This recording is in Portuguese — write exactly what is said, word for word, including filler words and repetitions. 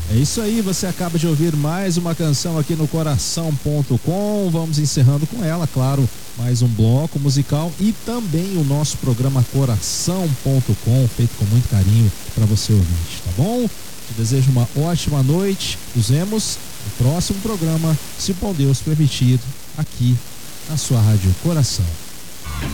É isso aí, você acaba de ouvir mais uma canção aqui no coração ponto com. Vamos encerrando com ela, claro, mais um bloco musical e também o nosso programa Coração ponto com, feito com muito carinho para você ouvir, tá bom? Te desejo uma ótima noite. Nos vemos no próximo programa, se por Deus permitido, aqui na sua Rádio Coração.